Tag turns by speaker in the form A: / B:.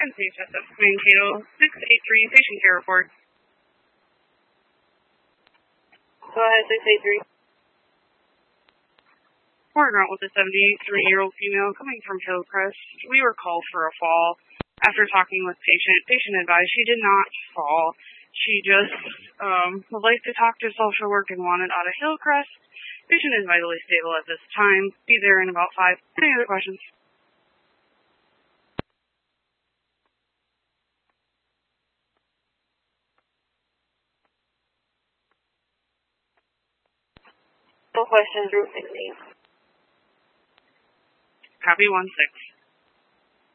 A: NCHSF Mankato 683 patient care report.
B: Go ahead, 683.
A: We're out with a 73-year-old female coming from Hillcrest. We were called for a fall. After talking with patient advised she did not fall. She just would like to talk to social work and wanted out of Hillcrest. Patient is vitally stable at this time. Be there in about 5. Any other questions?
B: No questions, Route 16.
A: Copy 1-6.